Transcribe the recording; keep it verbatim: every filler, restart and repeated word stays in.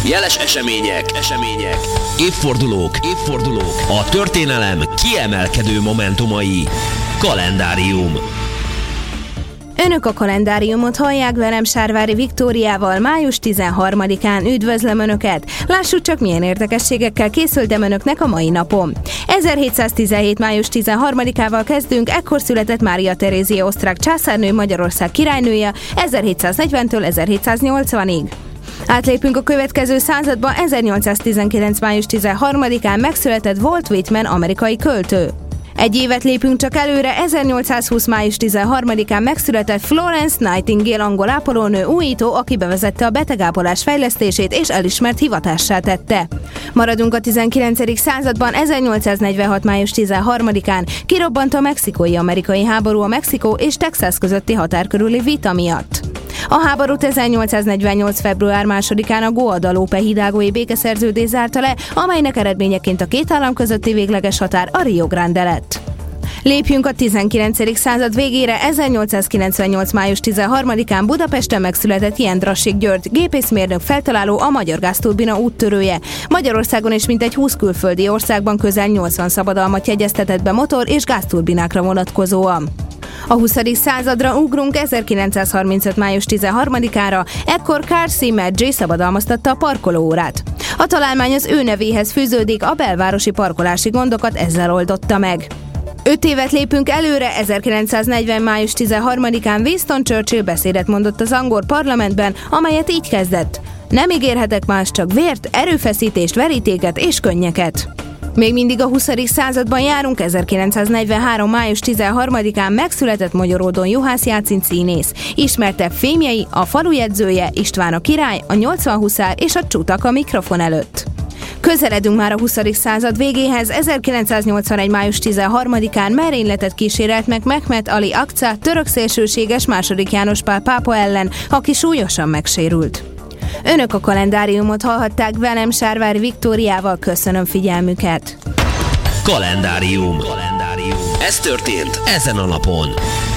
Jeles események, események, évfordulók, évfordulók, a történelem kiemelkedő momentumai. Kalendárium. Önök a kalendáriumot hallják, velem Sárvári Viktóriával május tizenharmadikán. Üdvözlöm Önöket! Lássuk csak, milyen érdekességekkel készültem Önöknek a mai napon. ezerhétszáztizenhét. május tizenharmadikával kezdünk, ekkor született Mária Terézia osztrák császárnő, Magyarország királynője ezerhétszáznegyventől ezerhétszáznyolcvanig. Átlépünk a következő századba, ezernyolcszáztizenkilenc. május tizenharmadikán megszületett Walt Whitman, amerikai költő. Egy évet lépünk csak előre, ezernyolcszázhúsz. május tizenharmadikán megszületett Florence Nightingale, angol ápolónő, újító, aki bevezette a betegápolás fejlesztését és elismert hivatássá tette. Maradunk a tizenkilencedik században, ezernyolcszáznegyvenhat. május tizenharmadikán kirobbant a mexikói-amerikai háború a Mexikó és Texas közötti határ körüli vita miatt. A háborút ezernyolcszáznegyvennyolc. február másodikán a Guadalupe hidalgói békeszerződés zárta le, amelynek eredményeként a két állam közötti végleges határ a Rio Grande lett. Lépjünk a tizenkilencedik század végére, ezernyolcszázkilencvennyolc. május tizenharmadikán Budapesten megszületett Jendrassik György, gépészmérnök, feltaláló, a magyar gázturbina úttörője. Magyarországon és mintegy húsz külföldi országban közel nyolcvan szabadalmat jegyeztetett be motor- és gázturbinákra vonatkozóan. A huszadik századra ugrunk, ezerkilencszázharmincöt. május tizenharmadikára, ekkor Carl C. Maggi szabadalmaztatta a parkolóórát. A találmány az ő nevéhez fűződik, a belvárosi parkolási gondokat ezzel oldotta meg. Öt évet lépünk előre, ezerkilencszáznegyven. május tizenharmadikán Winston Churchill beszédet mondott az angol parlamentben, amelyet így kezdett: nem ígérhetek más, csak vért, erőfeszítést, verítéket és könnyeket. Még mindig a huszadik században járunk, ezerkilencszáznegyvenhárom. május tizenharmadikán megszületett Magyaródon Juhász Jácint színész. Ismertebb filmjei: a Falujegyzője, István a király, a nyolcvan huszár és a Csutak a mikrofon előtt. Közeledünk már a huszadik század végéhez, ezerkilencszáznyolcvanegy. május tizenharmadikán merényletet kísérelt meg Mehmet Ali Akca, török szélsőséges második János Pál pápa ellen, aki súlyosan megsérült. Önök a kalendáriumot hallhatták, velem Sárvári Viktóriával, köszönöm figyelmüket. Kalendárium. Kalendárium. Ez történt ezen a napon.